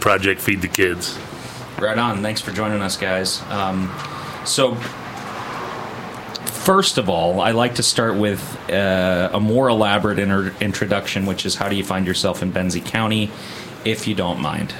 Project Feed the Kids. Right on. Thanks for joining us, guys. So, first of all, I like to start with a more elaborate introduction, which is how do you find yourself in Benzie County, if you don't mind.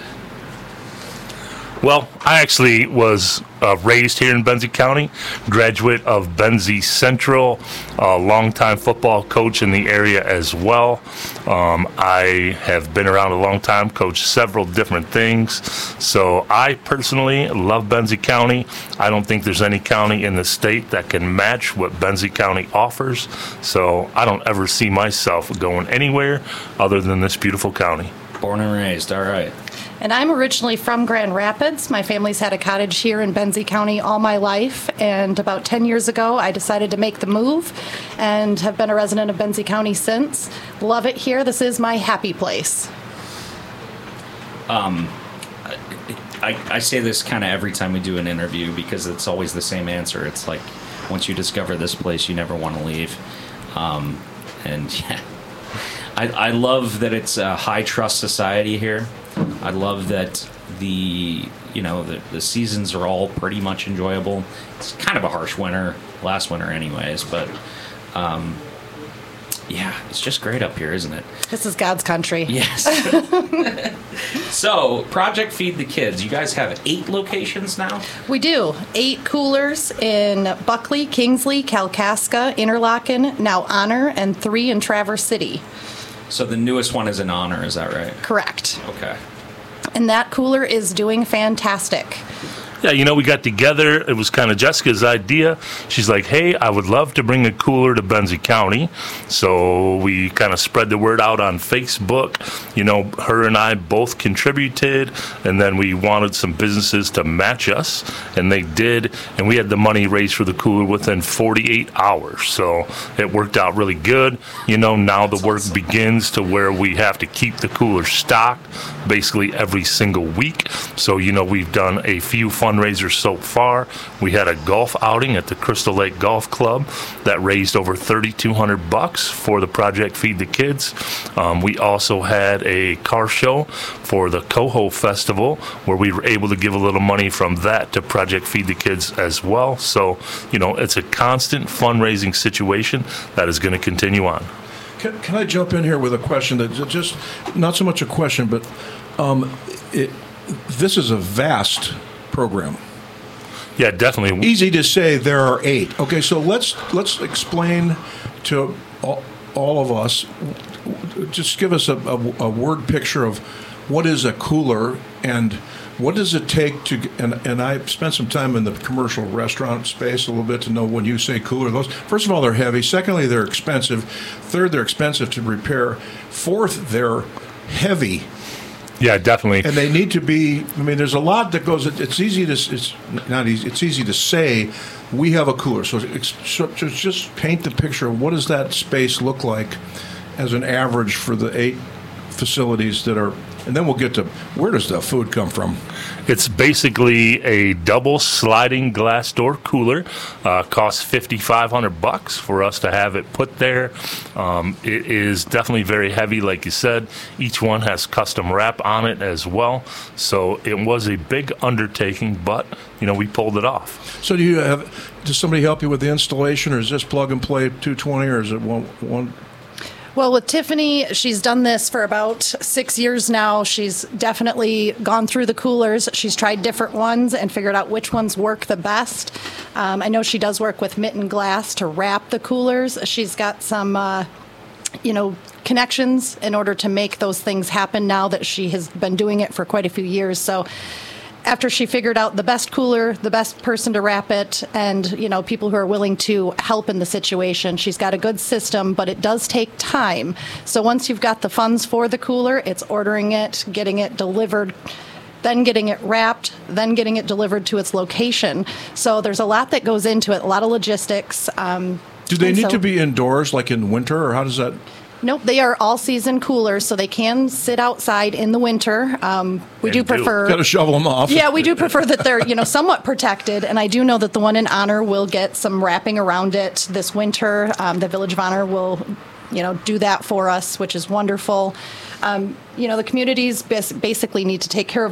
Well, I actually was raised here in Benzie County, graduate of Benzie Central, a longtime football coach in the area as well. I have been around a long time, coached several different things. So I personally love Benzie County. I don't think there's any county in the state that can match what Benzie County offers. So I don't ever see myself going anywhere other than this beautiful county. Born and raised, all right. And I'm originally from Grand Rapids. My family's had a cottage here in Benzie County all my life. And about 10 years ago, I decided to make the move and have been a resident of Benzie County since. Love it here. This is my happy place. I say this kind of every time we do an interview because it's always the same answer. It's like, once you discover this place, you never want to leave. And yeah, I love that it's a high trust society here. I love that the seasons are all pretty much enjoyable. It's kind of a harsh winter, last winter anyways, but yeah, it's just great up here, isn't it? This is God's country. Yes. So, Project Feed the Kids, you guys have 8 locations now? We do. 8 coolers in Buckley, Kingsley, Kalkaska, Interlaken, now Honor, and 3 in Traverse City. So the newest one is in Honor, is that right? Correct. Okay. And that cooler is doing fantastic. Yeah, we got together. It was kind of Jessica's idea. She's like, hey, I would love to bring a cooler to Benzie County. So we kind of spread the word out on Facebook. Her and I both contributed, and then we wanted some businesses to match us, and they did. And we had the money raised for the cooler within 48 hours. So it worked out really good. Now the work begins to where we have to keep the cooler stocked basically every single week. So, we've done a few fundraisers so far. We had a golf outing at the Crystal Lake Golf Club that raised over $3,200 for the Project Feed the Kids. We also had a car show for the Coho Festival where we were able to give a little money from that to Project Feed the Kids as well. So, it's a constant fundraising situation that is going to continue on. Can I jump in here with a question that just, not so much a question, but this is a vast program. Yeah, definitely. Easy to say there are 8. Okay, so let's explain to all of us, just give us a word picture of what is a cooler and what does it take to, and I spent some time in the commercial restaurant space a little bit to know when you say cooler, those, first of all, they're heavy. Secondly, they're expensive. Third, they're expensive to repair. Fourth, they're heavy. Yeah, definitely. And they need to be, there's a lot that goes, it's easy to say we have a cooler. So just paint the picture of what does that space look like as an average for the 8 facilities that are, and then we'll get to where does the food come from? It's basically a double sliding glass door cooler. Costs $5,500 for us to have it put there. It is definitely very heavy, like you said. Each one has custom wrap on it as well. So it was a big undertaking, but we pulled it off. So does somebody help you with the installation, or is this plug and play 220, or is it one? Well, with Tiffany, she's done this for about 6 years now. She's definitely gone through the coolers. She's tried different ones and figured out which ones work the best. I know she does work with Mitten Glass to wrap the coolers. She's got some, connections in order to make those things happen now that she has been doing it for quite a few years. So after she figured out the best cooler, the best person to wrap it, and, people who are willing to help in the situation, she's got a good system, but it does take time. So once you've got the funds for the cooler, it's ordering it, getting it delivered, then getting it wrapped, then getting it delivered to its location. So there's a lot that goes into it, a lot of logistics. Do they need to be indoors, like in winter, or how does that... Nope, they are all-season coolers, so they can sit outside in the winter. We do prefer... Got to shovel them off. Yeah, we do prefer that they're, somewhat protected, and I do know that the one in Honor will get some wrapping around it this winter. The Village of Honor will, do that for us, which is wonderful. The communities basically need to take care of